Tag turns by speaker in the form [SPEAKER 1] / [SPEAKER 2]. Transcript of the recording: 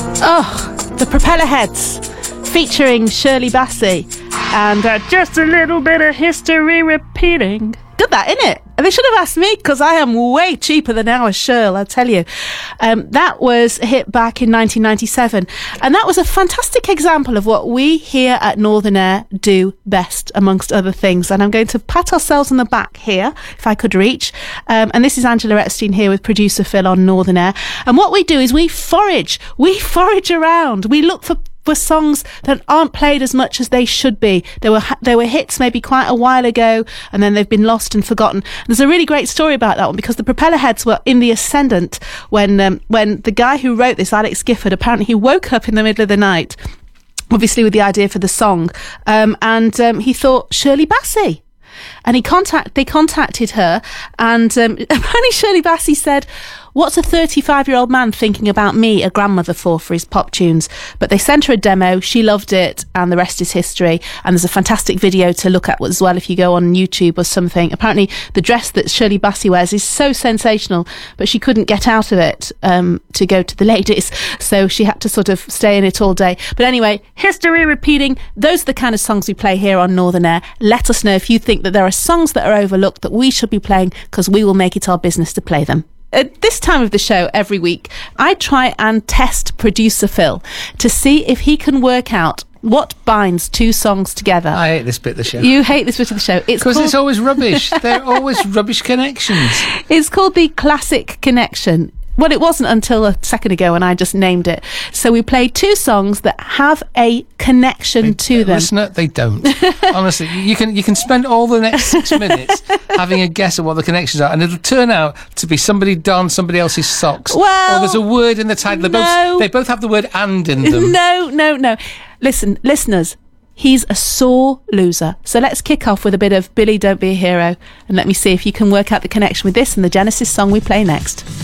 [SPEAKER 1] Oh, the Propeller Heads, featuring Shirley Bassey, and just a little bit of history repeating. Good that, innit? They should have asked me, because I am way cheaper than our Shirl, I'll tell you. That was a hit back in 1997, and that was a fantastic example of what we here at Northern Air do best, amongst other things. And I'm going to pat ourselves on the back here, if I could reach. And this is Angela Epstein here with producer Phil on Northern Air. And what we do is we forage around. We look for songs that aren't played as much as they should be. There were hits maybe quite a while ago, and then they've been lost and forgotten. There's a really great story about that one, because the Propeller Heads were in the ascendant when the guy who wrote this, Alex Gifford, apparently he woke up in the middle of the night, obviously with the idea for the song, and he thought Shirley Bassey. And they contacted her, and apparently Shirley Bassey said, "What's a 35-year-old man thinking about me, a grandmother, for his pop tunes?" But they sent her a demo, she loved it, and the rest is history. And there's a fantastic video to look at as well if you go on YouTube or something. Apparently the dress that Shirley Bassey wears is so sensational, but she couldn't get out of it to go to the ladies, so she had to sort of stay in it all day. But anyway, history repeating. Those are the kind of songs we play here on Northern Air. Let us know if you think that there are songs that are overlooked that we should be playing, because we will make it our business to play them. At this time of the show every week, I try and test producer Phil to see if he can work out what binds two songs together.
[SPEAKER 2] I hate this bit of the show.
[SPEAKER 1] You hate this bit of the show.
[SPEAKER 2] Because it's always rubbish. They're always rubbish connections.
[SPEAKER 1] It's called the Classic Connection. Well, it wasn't until a second ago when I just named it. So we played two songs that have a connection to them.
[SPEAKER 2] Listener, they don't. Honestly, you can spend all the next 6 minutes having a guess at what the connections are, and it'll turn out to be somebody donned somebody else's socks.
[SPEAKER 1] Well,
[SPEAKER 2] or there's a word in the title. They both have the word "and" in them.
[SPEAKER 1] No. Listen, listeners, he's a sore loser. So let's kick off with a bit of Billy Don't Be a Hero, and let me see if you can work out the connection with this and the Genesis song we play next.